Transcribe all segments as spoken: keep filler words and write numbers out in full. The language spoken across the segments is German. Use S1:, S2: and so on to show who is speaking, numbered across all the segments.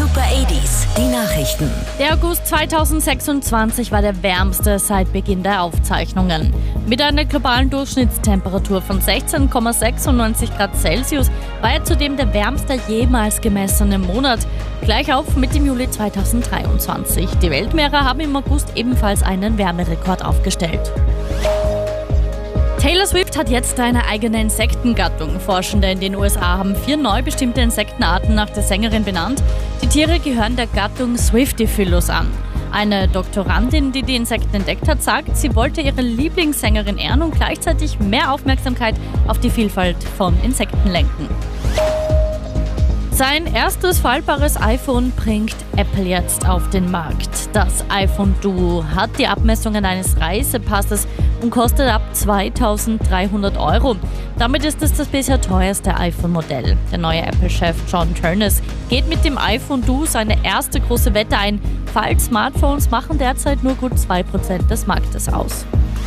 S1: Super achtziger, die Nachrichten.
S2: Der August zweitausendsechsundzwanzig war der wärmste seit Beginn der Aufzeichnungen. Mit einer globalen Durchschnittstemperatur von sechzehn Komma sechsundneunzig Grad Celsius war er zudem der wärmste jemals gemessene Monat. Gleich auf mit dem Juli zweitausenddreiundzwanzig. Die Weltmeere haben im August ebenfalls einen Wärmerekord aufgestellt. Taylor Swift hat jetzt eine eigene Insektengattung. Forschende in den U S A haben vier neu bestimmte Insektenarten nach der Sängerin benannt. Die Tiere gehören der Gattung Swiftophilus an. Eine Doktorandin, die die Insekten entdeckt hat, sagt, sie wollte ihre Lieblingssängerin ehren und gleichzeitig mehr Aufmerksamkeit auf die Vielfalt von Insekten lenken. Sein erstes faltbares iPhone bringt Apple jetzt auf den Markt. Das iPhone Duo hat die Abmessungen eines Reisepasses und kostet ab zweitausenddreihundert Euro. Damit ist es das bisher teuerste iPhone-Modell. Der neue Apple-Chef John Ternus geht mit dem iPhone Duo seine erste große Wette ein. Faltsmartphones machen derzeit nur gut zwei Prozent des Marktes aus.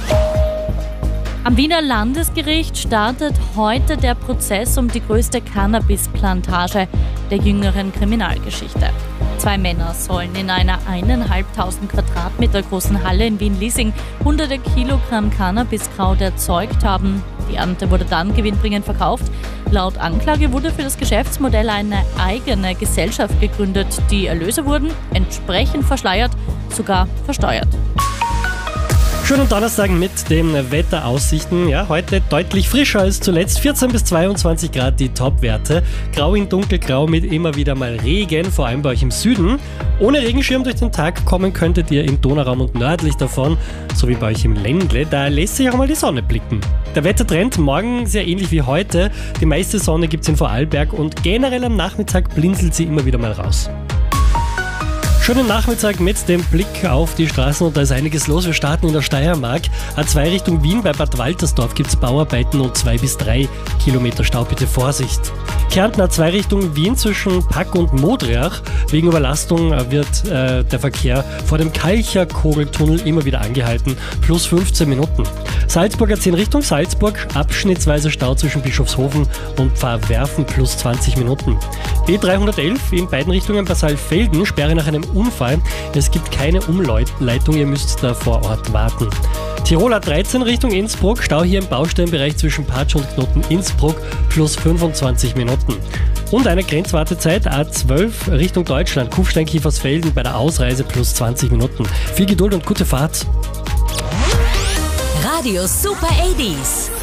S2: Am Wiener Landesgericht startet heute der Prozess um die größte Cannabis-Plantage der jüngeren Kriminalgeschichte. Zwei Männer sollen in einer eineinhalbtausend Quadratmeter großen Halle in Wien-Liesing hunderte Kilogramm Cannabiskraut erzeugt haben. Die Ernte wurde dann gewinnbringend verkauft. Laut Anklage wurde für das Geschäftsmodell eine eigene Gesellschaft gegründet. Die Erlöse wurden entsprechend verschleiert, sogar versteuert.
S3: Schönen Donnerstag mit den Wetteraussichten. Ja, heute deutlich frischer als zuletzt. vierzehn bis zweiundzwanzig Grad die Topwerte. Grau in dunkelgrau mit immer wieder mal Regen, vor allem bei euch im Süden. Ohne Regenschirm durch den Tag kommen könntet ihr im Donauraum und nördlich davon, sowie bei euch im Ländle. Da lässt sich auch mal die Sonne blicken. Der Wettertrend morgen sehr ähnlich wie heute. Die meiste Sonne gibt's in Vorarlberg und generell am Nachmittag blinzelt sie immer wieder mal raus. Schönen Nachmittag mit dem Blick auf die Straßen und da ist einiges los. Wir starten in der Steiermark. A zwei Richtung Wien bei Bad Waltersdorf gibt es Bauarbeiten und zwei bis drei Kilometer Stau. Bitte Vorsicht. Kärnten A zwei Richtung Wien zwischen Pack und Modriach. Wegen Überlastung wird äh, der Verkehr vor dem Kalcher Kogeltunnel immer wieder angehalten. Plus fünfzehn Minuten. Salzburg A zehn Richtung Salzburg. Abschnittsweise Stau zwischen Bischofshofen und Pfarrwerfen plus zwanzig Minuten. B dreihundertelf in beiden Richtungen bei Saalfelden. Sperre nach einem Unfall. Es gibt keine Umleitung, ihr müsst da vor Ort warten. Tirol A dreizehn Richtung Innsbruck, Stau hier im Baustellenbereich zwischen Patsch und Knoten Innsbruck plus fünfundzwanzig Minuten. Und eine Grenzwartezeit A zwölf Richtung Deutschland, Kufstein-Kiefersfelden bei der Ausreise plus zwanzig Minuten. Viel Geduld und gute Fahrt.
S1: Radio Super achtziger.